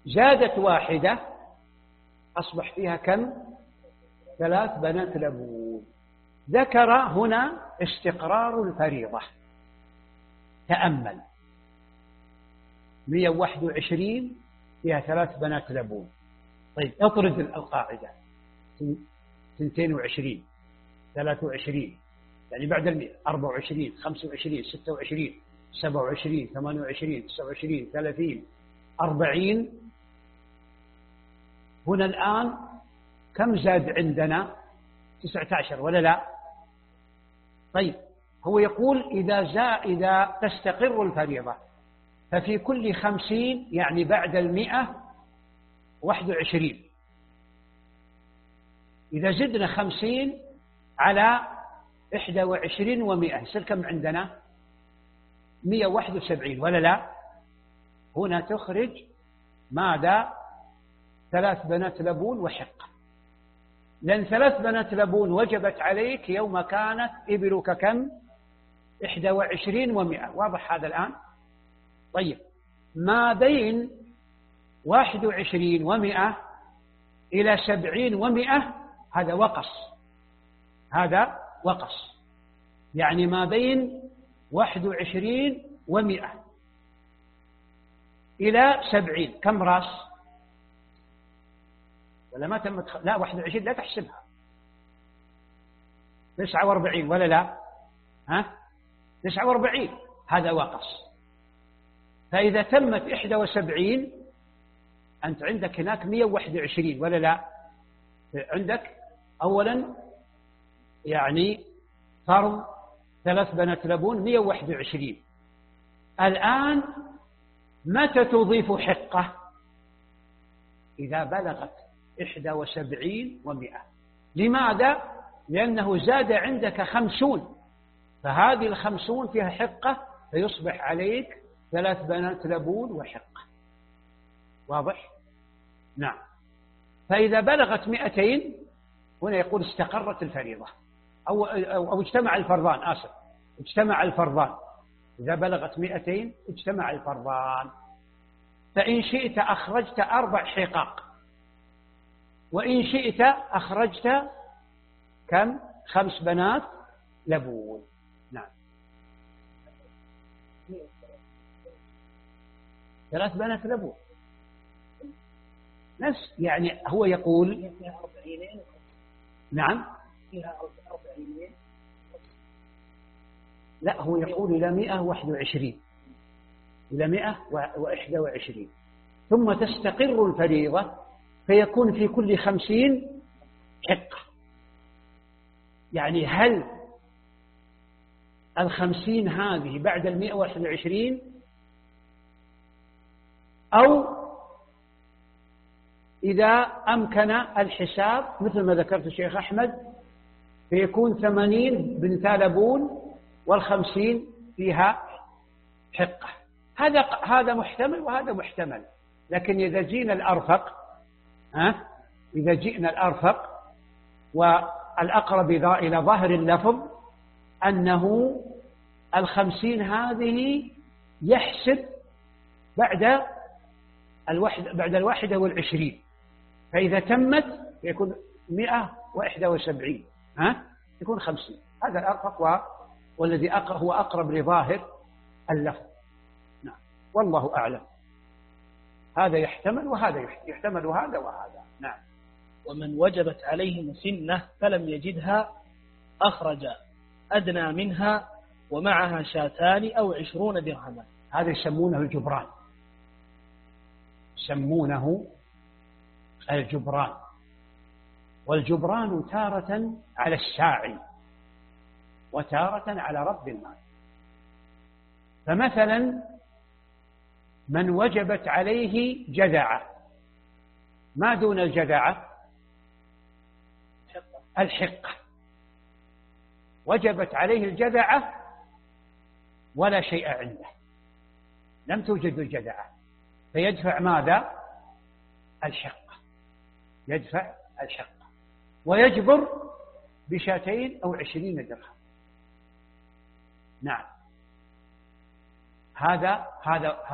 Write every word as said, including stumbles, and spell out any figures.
زادت واحدة أصبح فيها كم؟ ثلاث بنات لبون. ذكر هنا استقرار الفريضة. تأمل، مئة وواحد وعشرين فيها ثلاث بنات لبون. طيب اطرد القاعدة، اثنتين وعشرين، ثلاثة وعشرين، يعني بعد المئة، أربعة وعشرين، خمسة وعشرين، ستة وعشرين، سبعة وعشرين، ثمانية وعشرين، تسعة وعشرين، ثلاثين، أربعين. هنا الآن كم زاد عندنا؟ تسعة عشر ولا لا؟ طيب هو يقول إذا زاد إذا تستقر الفريضة ففي كل خمسين، يعني بعد المئة واحد وعشرين. إذا زدنا خمسين على إحدى وعشرين ومئة يصير كم عندنا؟ مئة وواحد وسبعين ولا لا؟ هنا تخرج ماذا؟ ثلاث بنات لبون وحقة، لأن ثلاث بنات لبون وجبت عليك يوم كانت إبلك كم؟ إحدى وعشرين ومئة. واضح هذا الآن؟ طيب ما بين واحد وعشرين ومئة إلى سبعين ومئة هذا وقص، هذا وقص، يعني ما بين واحد وعشرين ومئة إلى سبعين كم راس؟ ولا ما تم تخ... لا واحد وعشرين لا تحسبها، تسعة وأربعين ولا لا؟ ها؟ تسعة وأربعين هذا وقص. فإذا تمت إحدى وسبعين أنت عندك هناك مئة وواحد وعشرين ولا لا؟ عندك أولا يعني فرض ثلاث بنات لبون مئة وواحد وعشرين. الآن متى تضيف حقة؟ إذا بلغت إحدى وسبعين ومئة. لماذا؟ لأنه زاد عندك خمسون، فهذه الخمسون فيها حقة، فيصبح عليك ثلاث بنات لبون وحقة. واضح؟ نعم. فإذا بلغت مئتين هنا يقول استقرت الفريضة، أو, أو, أو اجتمع الفرضان، آسف اجتمع الفرضان. إذا بلغت مئتين اجتمع الفرضان، فإن شئت أخرجت أربع حقاق، وإن شئت أخرجت كم؟ خمس بنات لبون. نعم. ثلاث بنات لبون نفس، يعني هو يقول نعم لا، هو يقول إلى مئة وواحد وعشرين، إلى مئة وإحدى وعشرين، ثم تستقر الفريضة فيكون في كل خمسين حقة. يعني هل الخمسين هذه بعد المئة وواحد وعشرين، أو إذا أمكن الحساب مثل ما ذكرت الشيخ أحمد فيكون ثمانين بنتا لبون والخمسين فيها حقة. هذا هذا محتمل وهذا محتمل. لكن إذا جينا الأرفق، ها إذا جئنا الأرفق والأقرب إلى ظاهر اللفظ أنه الخمسين هذه يحسب بعد الواحد بعد الواحدة والعشرين، فإذا تمت يكون مئة وإحدى وسبعين، ها يكون خمسين. هذا الأرفق والذي هو أقرب لظاهر اللفظ. نعم، والله أعلم. هذا يحتمل وهذا يحتمل وهذا وهذا. نعم. ومن وجبت عليه مسنة فلم يجدها أخرج أدنى منها ومعها شاتان أو عشرون درهما. هذا يسمونه الجبران، يسمونه الجبران. والجبران تارة على الساعي وتارة على رب المال. فمثلا من وجبت عليه جذعة، ما دون الجذعة الحقة، وجبت عليه الجذعة ولا شيء عنده، لم توجد الجذعة، فيدفع ماذا؟ الحقة، يدفع الحقة ويجبر بشاتين أو عشرين درهم. نعم، هذا هذا